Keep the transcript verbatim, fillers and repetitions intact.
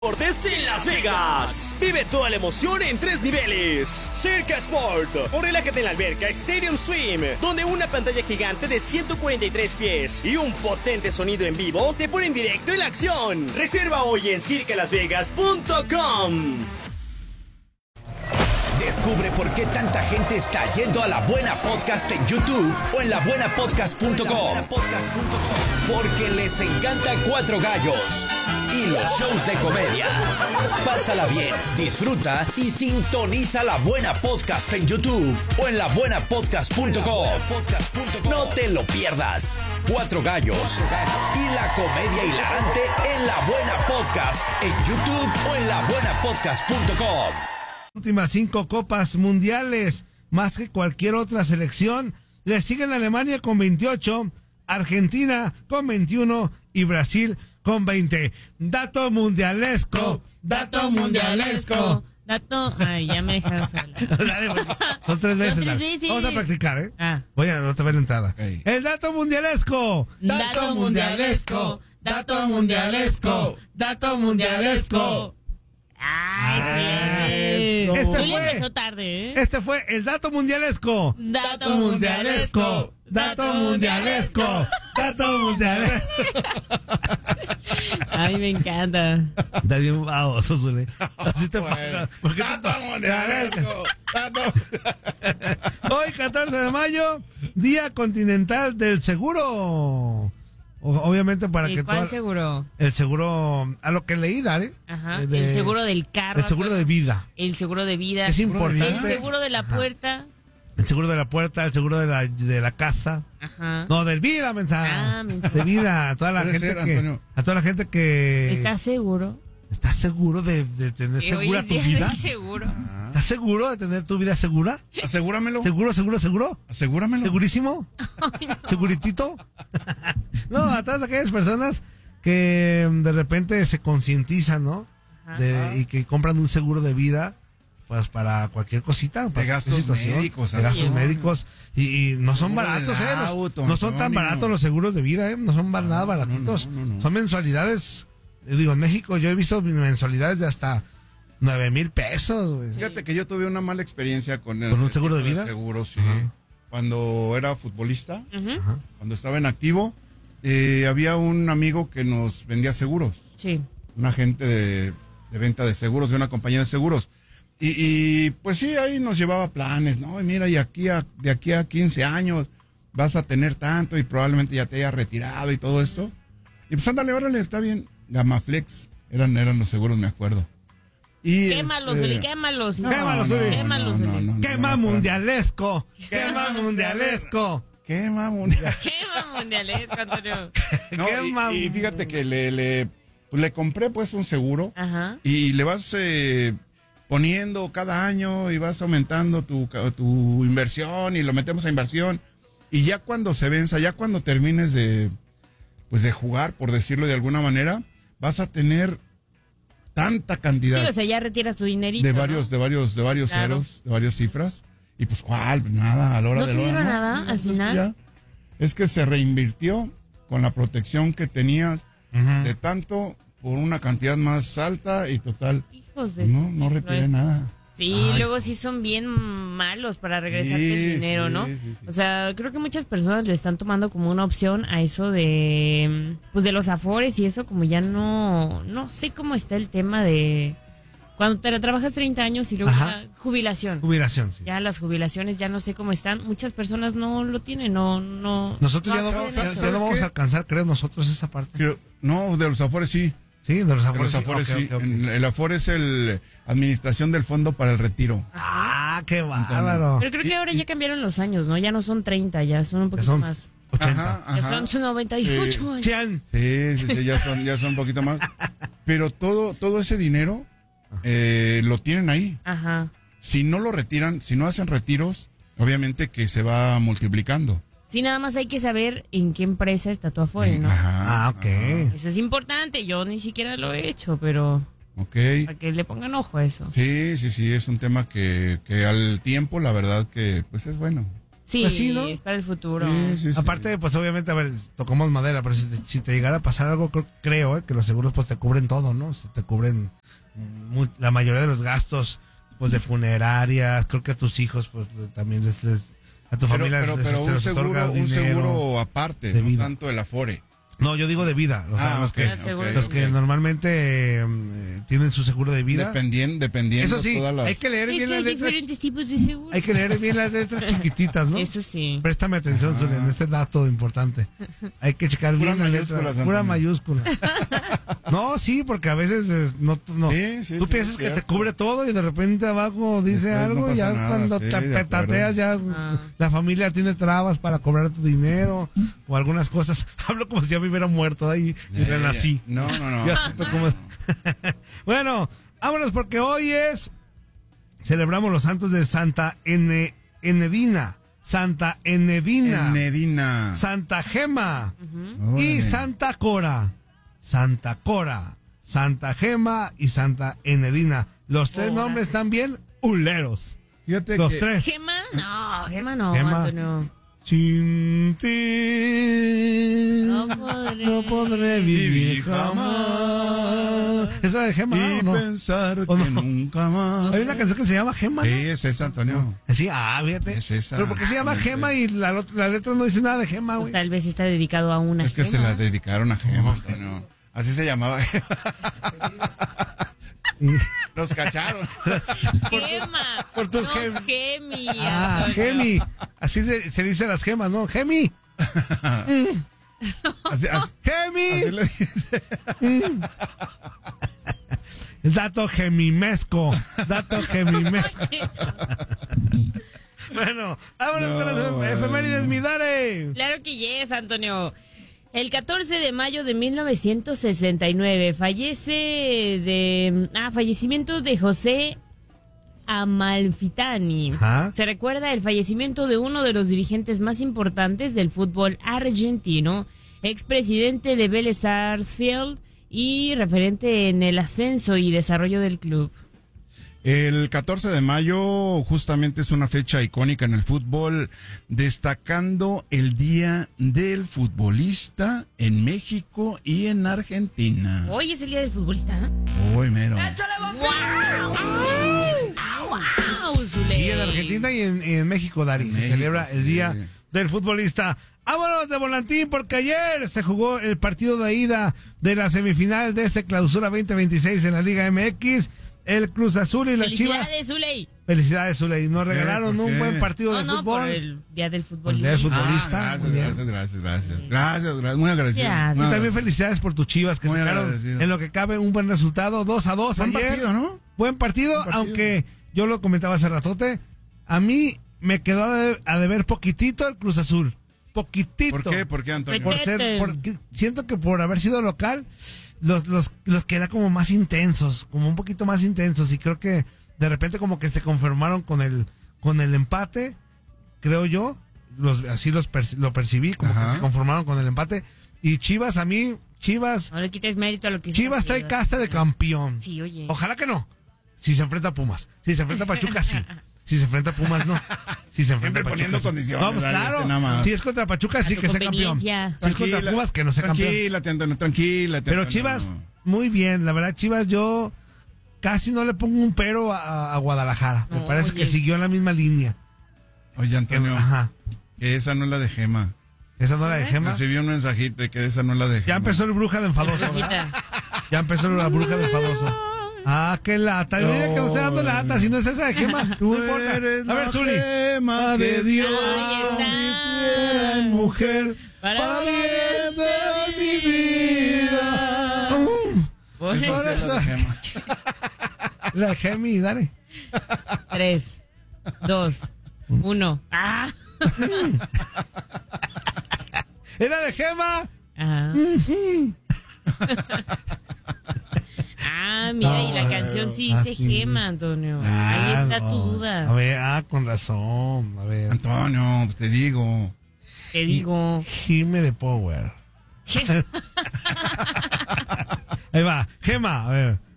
Deportes en Las Vegas. Vive toda la emoción en tres niveles. Circa Sport, o relájate en la alberca Stadium Swim, donde una pantalla gigante de ciento cuarenta y tres pies y un potente sonido en vivo te ponen directo en la acción. Reserva hoy en circa las vegas punto com. Descubre por qué tanta gente está yendo a La Buena Podcast en YouTube o en la buena podcast punto com. Porque les encanta Cuatro Gallos y los shows de comedia. Pásala bien, disfruta y sintoniza La Buena Podcast en YouTube o en la buena podcast punto com. No te lo pierdas. Cuatro Gallos y la comedia hilarante en La Buena Podcast en YouTube o en la buena podcast punto com. Últimas cinco copas mundiales, más que cualquier otra selección. Le siguen Alemania con veintiocho, Argentina con veintiuno y Brasil con veinte. Dato mundialesco, dato mundialesco. Dato, ay, ya me dejaron hablar. Son tres veces. Son tres veces. Vamos a practicar, ¿eh? Ah. Voy a otra vez la entrada. Okay. El dato mundialesco. Dato mundialesco. Dato mundialesco. Dato mundialesco. Ay, sí. Este Zuli fue, empezó tarde, ¿eh? este fue el dato mundialesco. Dato mundialesco. Dato mundialesco. Dato mundialesco. Ay, me encanta. Está bien baboso, Zuli. Así te Bueno. pasa. ¿Por qué Dato te- mundialesco. Dato. Hoy, catorce de mayo, Día Continental del Seguro. O- Obviamente para ¿Y que cuál toda- seguro? el seguro, a lo que leí, Dare. Ajá. eh, de- el seguro del carro. El seguro de vida. El seguro de vida. Es importante. El seguro de la Ajá. puerta. El seguro de la puerta, el seguro de la, de la casa. Ajá. No, del vida, mensaje. Ah, mensaje. De vida, a toda la Puede gente ser, que, Antonio. a toda la gente que ¿Estás seguro? ¿Estás seguro de, de tener Que segura hoy tu es día vida? del seguro. ¿Estás seguro de tener tu vida segura? Asegúramelo. ¿Seguro, seguro, seguro? Asegúramelo. ¿Segurísimo? Ay, no. ¿Seguritito? No, a todas aquellas personas que mm, de repente se concientizan, ¿no? De, y que compran un seguro de vida, pues para cualquier cosita. Para gastos cualquier situación, médicos, De gastos Antonio. médicos. Y, y no son Seguro baratos, del ¿eh? Los- auto, no son tan Antonio. baratos los seguros de vida, ¿eh? No son ba- nada no, baratitos. no, no, no. Son mensualidades. eh, Digo, en México yo he visto mensualidades de hasta nueve mil pesos, güey. Fíjate que yo tuve una mala experiencia con el ¿Con un el seguro de tipo vida? Seguro, sí. Ajá. Cuando era futbolista, Ujú. Ajá. cuando estaba en activo, eh, había un amigo que nos vendía seguros. Sí. Un agente de, de venta de seguros, de una compañía de seguros. Y, y, pues sí, ahí nos llevaba planes, ¿no? Y mira, y aquí a, de aquí a quince años vas a tener tanto y probablemente ya te hayas retirado y todo esto. Y pues ándale, órale, está bien. Gamaflex eran, eran los seguros, me acuerdo. Y Quémalos, este, Zuli, quémalos. no, Quémalos, no, Zuli. no, Quémalos, no, Zuli. no, no, ¡Quema no, mundialesco! ¡Quema mundialesco! Quema mundial. Quema mundialesco, Antonio. No, Quema y, y fíjate que le, le, pues, le compré pues un seguro Ajá. y le vas eh, poniendo cada año y vas aumentando tu, tu inversión y lo metemos a inversión. Y ya cuando se venza, ya cuando termines de, pues de jugar, por decirlo de alguna manera, vas a tener tanta cantidad Sí, o sea, ya retiras tu dinerito. de ¿no? varios, de varios, de varios Claro. ceros, de varias cifras. Y pues cuál, nada, a la hora ¿No de te la hora, dieron nada al pues, es que final? ya- es que se reinvirtió con la protección que tenías de tanto por una cantidad más alta y total. Hijos de... No, no retiré nada. Sí, Ay. luego sí son bien malos para regresarte Sí, el dinero, sí, ¿no? sí, sí. O sea, creo que muchas personas le están tomando como una opción a eso de, pues de los afores y eso, como ya no, no sé cómo está el tema de cuando te trabajas treinta años y luego Ajá. ya jubilación. Jubilación, sí. Ya las jubilaciones ya no sé cómo están. Muchas personas no lo tienen, no, no. Nosotros ya no, acceden vamos, a ya, eso. ya no ¿Sabes vamos qué? a alcanzar, creo, nosotros esa parte. Creo- no, de los afores sí. Sí, de los De afores. los afores Ok, sí. ok, ok. En- El afore es el administración del fondo para el retiro. Ah, qué bárbaro. Pero creo que ahora ya cambiaron los años, ¿no? Ya no son treinta, ya son un Ya poquito son más. ochenta. Ajá, Ya ajá. son son noventa y ocho Sí. años. Chan. Sí, sí, sí, ya son, ya son un poquito más. Pero todo, todo ese dinero eh, lo tienen ahí. Ajá. Si no lo retiran, si no hacen retiros, obviamente que se va multiplicando. Sí, nada más hay que saber en qué empresa está tu afore, ¿no? Ajá, Ah, ok. Eso es importante, yo ni siquiera lo he hecho, pero ok. para que le pongan ojo a eso. Sí, sí, sí, es un tema que, que al tiempo, la verdad que, pues es bueno. Sí, Pues sí, ¿no? es para el futuro. Sí, sí, sí. Aparte, pues obviamente, a ver, tocamos madera, pero si te, si te llegara a pasar algo, creo, creo eh, que los seguros pues te cubren todo, ¿no? Se te cubren muy- la mayoría de los gastos, pues de funerarias, creo que a tus hijos, pues también les, les- a tu Pero, familia pero, les, pero se un les otorga seguro, un dinero. seguro aparte, de no vida. tanto el Afore. No, yo digo de vida, o sea, Ah, los ok, que, ok, los ok. que normalmente eh, tienen su seguro de vida. Dependien- dependiendo Eso sí, todas las... hay que leer Es bien que las hay letras. diferentes tipos de seguro. Hay que leer bien las letras chiquititas, ¿no? Eso sí. Préstame atención, Zulia, en este dato importante. Hay que checar Pura bien la mayúsculas, letra. Pura Antonio. mayúscula. No, sí, porque a veces eh, no, no. Sí, sí, tú sí, piensas es que te cierto. cubre todo y de repente abajo dice Después no algo y pasa ya nada, cuando sí, te de petateas ya Ah. la familia tiene trabas para cobrar tu dinero o algunas cosas. Hablo como si ya me hubiera muerto ahí y Eh, renací. No, no, no. Ya supe cómo es. Bueno, vámonos porque hoy es. Celebramos los santos de Santa Ene- Enedina, Santa Enedina, Enedina. Santa Gema y Órale. Santa Cora. Santa Cora, Santa Gema y Santa Enedina. Los tres Órale. nombres están bien huleros. Fíjate Los que- tres. ¿Gema? No, Gema no, Gema. Antonio. Sin ti No podré. no podré vivir jamás. ¿Esa es la de Gema Y o no? pensar ¿O no? que nunca más. Hay una canción que se llama Gema, ¿no? Sí, es esa, Antonio. Sí, ah, fíjate. Es esa. Pero ¿por qué se llama No sé. Gema y la, lot- la letra no dice nada de Gema, Pues güey? tal vez está dedicado a una Es que se Gema. la dedicaron a Gema, Antonio. Así se llamaba. Nos cacharon. Gema. por tus no, gem- Gemi. Ah, Antonio. Gemi. Así se, se dice las gemas, ¿no? Gemi. Así, así- Gemi. así le dice. Dato gemimesco. Dato gemimesco. Bueno, vámonos No, con las bueno. efemérides, mi Dare. Claro que yes, Antonio. El catorce de mayo de mil novecientos sesenta y nueve fallece de... Ah, fallecimiento de José Amalfitani. Ajá. Se recuerda el fallecimiento de uno de los dirigentes más importantes del fútbol argentino, expresidente de Vélez Sarsfield y referente en el ascenso y desarrollo del club. El catorce de mayo justamente es una fecha icónica en el fútbol, destacando el Día del Futbolista en México y en Argentina. Hoy es el día del futbolista, ¿eh? Uy, mero. ¡Wow! ¡Wow, Zuley! Y en Argentina y en, y en México, Dari, En se México, celebra el sí. Día del Futbolista. Vámonos de volantín porque ayer se jugó el partido de ida de la semifinal de este clausura veinte veintiséis en la Liga M X. El Cruz Azul y las Chivas. ¡Felicidades, Zuley! Felicidades, Zuley. Nos regalaron ¿Por un qué? buen partido No, de no, fútbol. por el día del Por el día del futbolista. futbolista. Ah, Muy bien. gracias, gracias, gracias, gracias. Gracias, gracias. Muy agradecido. Ya. Muy Y también agradecido. felicidades por tus Chivas que Muy sacaron agradecido. en lo que cabe un buen resultado, dos a dos Buen ayer. partido, ¿no? Buen partido, Buen partido. aunque yo lo comentaba hace ratote, a mí me quedó a de- a deber poquitito el Cruz Azul. Poquitito. ¿Por qué? ¿Por qué, Antonio? Por ser, Petete. porque siento que por haber sido local, los, los, los que eran como más intensos, como un poquito más intensos, y creo que de repente como que se conformaron con el, con el empate, creo yo, los, así los perci- lo percibí, como Ajá. que se conformaron con el empate, y Chivas a mí, Chivas, No le quites mérito a lo que hizo Chivas las trae Chivas. casta de campeón. Sí, oye. Ojalá que no. Si se enfrenta a Pumas. Si se enfrenta a Pachuca, sí. Si se enfrenta a Pumas, no. Si se enfrenta Siempre a Pachuca, poniendo sí. condiciones, No, pues dale, claro. este nada más. Si es contra Pachuca, sí tu que sea campeón. conveniencia. Si es contra Pumas, que no sea campeón. Tranquilate, Antonio, tranquilate. Pero Antonio. Chivas, muy bien. La verdad, Chivas, yo casi no le pongo un pero a, a Guadalajara. Me No, parece oye. que siguió en la misma línea. Oye, Que- Antonio, Ajá. que esa no es la de Gema. Esa no la de Gema. Recibí un mensajito de que esa no es la de Gema. Ya empezó el bruja de enfadoso. ¿verdad? Quita. Ya empezó la bruja de enfadoso. Ah, qué lata. Yo diría que no estoy dando lata, si no es esa de Gema. No Tú importa. eres A ver, la Zuli. Gema de Dios. Ahí está. Eres mujer Para para bien bien de mi vida. Uh, Por Esa Por sí es la de eso. Gema. la Gemi, dale. Tres, dos, uno. ¡Ah! ¿Era de Gema? Ajá. Ah, mira, y la No, canción sí ah, dice sí. Gema, Antonio. Ahí Ah, está tu no. duda. A ver, ah, con razón. A ver. Antonio, te digo. Te digo. Gime de Power. Ahí va, Gema, a ver.